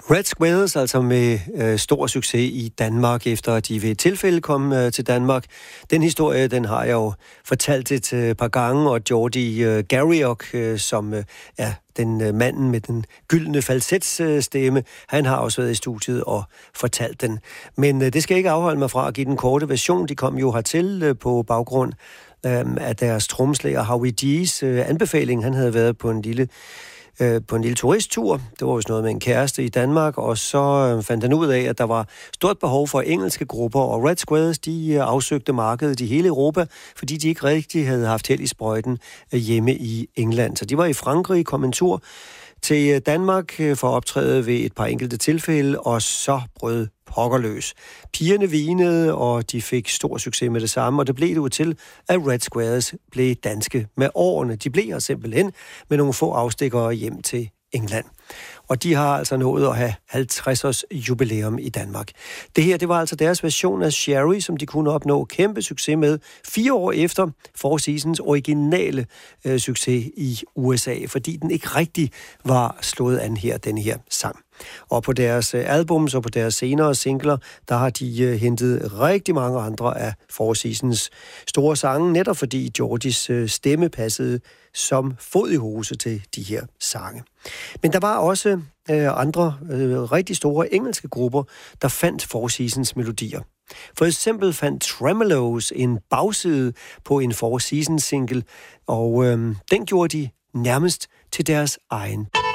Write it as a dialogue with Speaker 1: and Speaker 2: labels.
Speaker 1: Red Squares, altså med stor succes i Danmark, efter at de ved et tilfælde kom til Danmark. Den historie, den har jeg jo fortalt et par gange, og Geordie Garriock, som er den manden med den gyldne falsetstemme, han har også været i studiet og fortalt den. Men det skal ikke afholde mig fra at give den korte version. De kom jo hertil på baggrund af deres trommeslager Howie G's anbefaling. Han havde været på en lille turisttur. Det var jo sådan noget med en kæreste i Danmark, og så fandt han ud af, at der var stort behov for engelske grupper, og Red Squares, de afsøgte markedet i hele Europa, fordi de ikke rigtig havde haft held i sprøjten hjemme i England. Så de var i Frankrig, kom en tur til Danmark for at optræde ved et par enkelte tilfælde, og så brød pokkerløs. Pigerne vinede, og de fik stor succes med det samme, og det blev det jo til, at Red Squares blev danske med årene. De blev her simpelthen med nogle få afstikkere hjem til England. Og de har altså nået at have 50-års jubilæum i Danmark. Det her, det var altså deres version af Sherry, som de kunne opnå kæmpe succes med 4 år efter Four Seasons originale succes i USA, fordi den ikke rigtig var slået an her, den her sang. Og på deres albums og på deres senere singler, der har de hentet rigtig mange andre af Four Seasons store sange, netop fordi Geordies stemme passede som fod i hose til de her sange. Men der var også andre rigtig store engelske grupper, der fandt Four Seasons melodier. For eksempel fandt Tremeloes en bagside på en Four Seasons single, og den gjorde de nærmest til deres egen.